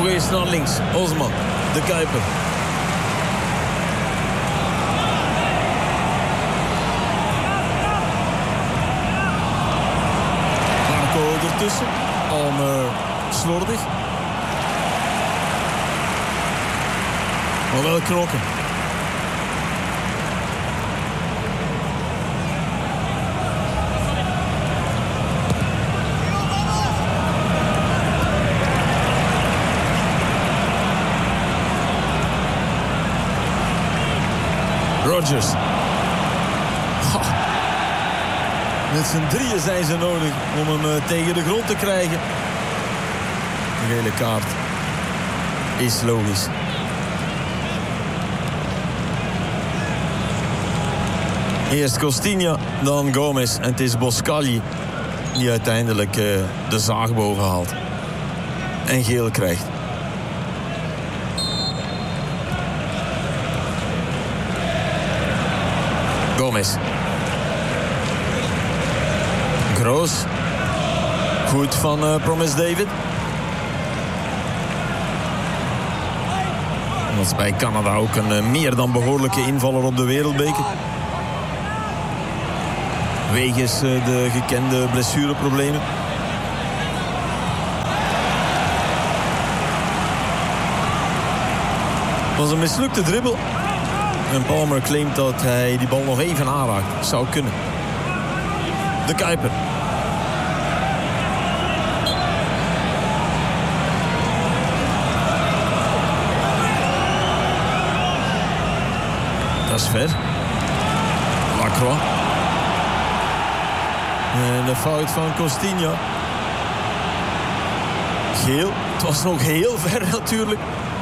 Nog eens naar links. Osman, de Kuiper. Marco ertussen. Almer slordig. Maar wel knokken. Rodgers. Met z'n drieën zijn ze nodig om hem tegen de grond te krijgen. De gele kaart is logisch. Eerst Costinha, dan Gomez. En het is Boscagli die uiteindelijk de zaag boven haalt. En geel krijgt. Gomez. Groos. Goed van Promise David. Dat is bij Canada ook een meer dan behoorlijke invaller op de wereldbeker. Wegens de gekende blessureproblemen. Het was een mislukte dribbel. En Palmer claimt dat hij die bal nog even aanraakt. Zou kunnen. De Kuiper. Dat is ver. Lacroix. En de fout van Costinha. Geel. Het was nog heel ver natuurlijk.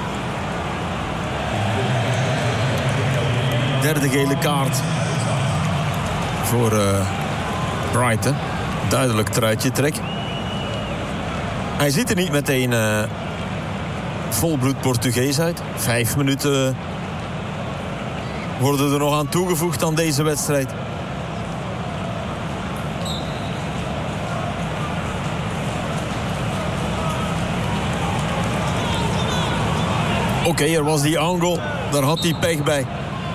Derde gele kaart voor Brighton. Duidelijk truitje trek. Hij ziet er niet meteen volbloed Portugees uit. 5 minuten worden er nog aan toegevoegd aan deze wedstrijd. Oké, er was die angle. Daar had hij pech bij.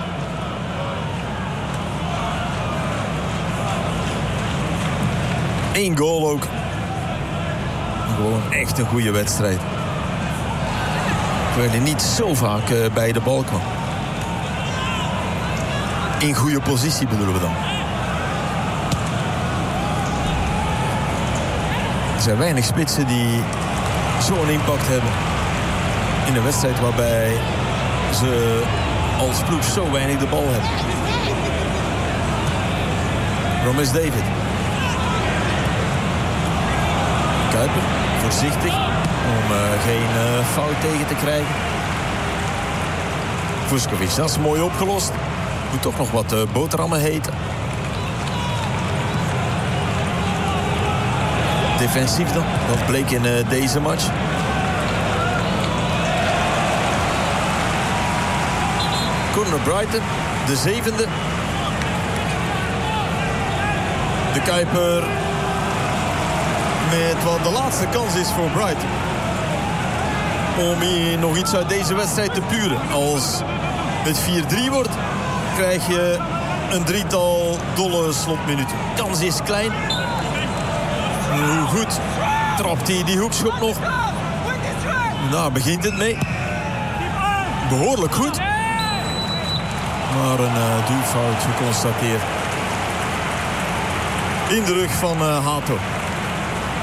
Eén goal ook. Gewoon echt een goede wedstrijd. Waar hij niet zo vaak bij de bal kwam. In goede positie bedoelen we dan. Er zijn weinig spitsen die zo'n impact hebben. In een wedstrijd waarbij ze als ploeg zo weinig de bal hebben. Promise David. Kuiper, voorzichtig om geen fout tegen te krijgen. Vuskovic, dat is mooi opgelost. Moet toch nog wat boterhammen heten. Defensief dan, dat bleek in deze match. Corner Brighton, de 7e. De Kuiper met wat de laatste kans is voor Brighton. Om hier nog iets uit deze wedstrijd te puren. Als het 4-3 wordt, krijg je een 3-tal dolle slotminuten. Kans is klein. Hoe goed trapt hij die hoekschop nog? Nou, begint het mee. Behoorlijk goed. Maar een doelfout geconstateerd. In de rug van Hato.